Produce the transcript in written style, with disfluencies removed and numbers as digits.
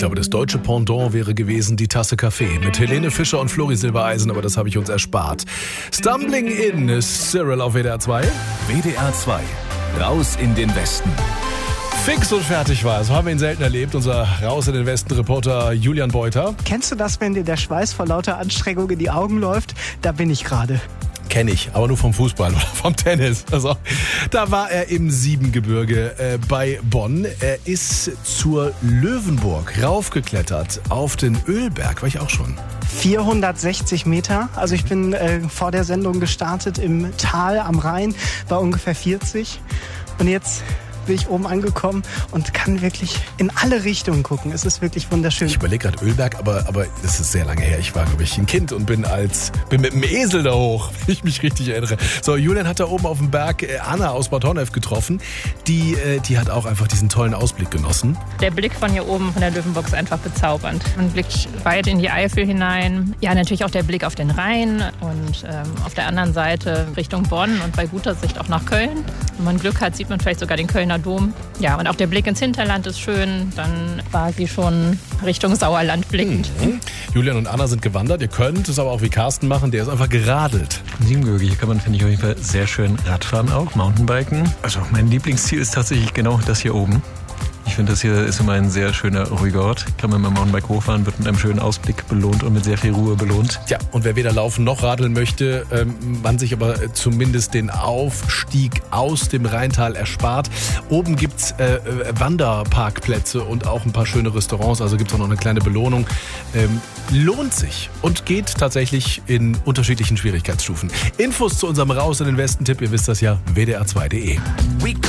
glaube, das deutsche Pendant wäre gewesen die Tasse Kaffee mit Helene Fischer und Flori Silbereisen, aber das habe ich uns erspart. Stumbling in ist Cyril auf WDR 2. WDR 2, raus in den Westen. Fix und fertig war. So haben wir ihn selten erlebt. Unser Raus in den Westen-Reporter Julian Beuter. Kennst du das, wenn dir der Schweiß vor lauter Anstrengung in die Augen läuft? Da bin ich gerade. Kenne ich, aber nur vom Fußball oder vom Tennis. Also, da war er im Siebengebirge bei Bonn. Er ist zur Löwenburg raufgeklettert auf den Ölberg. War ich auch schon. 460 Meter. Also ich bin vor der Sendung gestartet im Tal am Rhein bei ungefähr 40. Und jetzt bin ich oben angekommen und kann wirklich in alle Richtungen gucken. Es ist wirklich wunderschön. Ich überlege gerade Ölberg, aber das ist sehr lange her. Ich war, glaube ich, ein Kind und bin mit dem Esel da hoch, wenn ich mich richtig erinnere. So, Julian hat da oben auf dem Berg Anna aus Bad Honnef getroffen. Die hat auch einfach diesen tollen Ausblick genossen. Der Blick von hier oben von der Löwenburg ist einfach bezaubernd. Man blickt weit in die Eifel hinein. Ja, natürlich auch der Blick auf den Rhein und auf der anderen Seite Richtung Bonn und bei guter Sicht auch nach Köln. Wenn man Glück hat, sieht man vielleicht sogar den Kölner Dom. Ja, und auch der Blick ins Hinterland ist schön. Dann quasi schon Richtung Sauerland blickend. Julian und Anna sind gewandert. Ihr könnt es aber auch wie Carsten machen. Der ist einfach geradelt. In Siebengebirge, hier kann man, finde ich, auf jeden Fall sehr schön Radfahren auch, Mountainbiken. Also mein Lieblingsziel ist tatsächlich genau das hier oben. Ich finde, das hier ist immer ein sehr schöner, ruhiger Ort. Kann man mit dem Mountainbike hochfahren, wird mit einem schönen Ausblick belohnt und mit sehr viel Ruhe belohnt. Ja, und wer weder laufen noch radeln möchte, man sich aber zumindest den Aufstieg aus dem Rheintal erspart. Oben gibt's Wanderparkplätze und auch ein paar schöne Restaurants, also gibt's auch noch eine kleine Belohnung. Lohnt sich und geht tatsächlich in unterschiedlichen Schwierigkeitsstufen. Infos zu unserem Raus in den Westen-Tipp, ihr wisst das ja, wdr2.de.